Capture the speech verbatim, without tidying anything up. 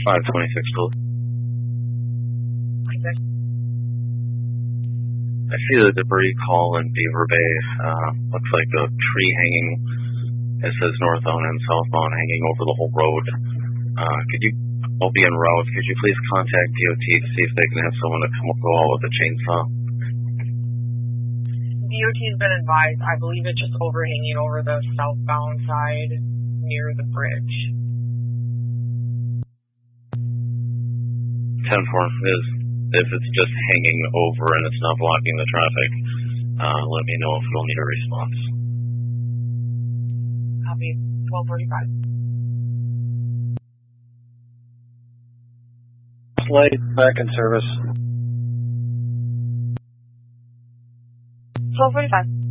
five twenty-six, please. Okay. I see the debris call in Beaver Bay. Uh, looks like a tree hanging. It says northbound and southbound hanging over the whole road. Uh, could you, I'll be en route. Could you please contact D O T to see if they can have someone to come go out with a chainsaw? D O T has been advised. I believe it's just overhanging over the southbound side near the bridge. ten four is, if it's just hanging over and it's not blocking the traffic, uh, let me know if you'll need a response. Copy. twelve forty-five. Light back in service. twelve forty-five.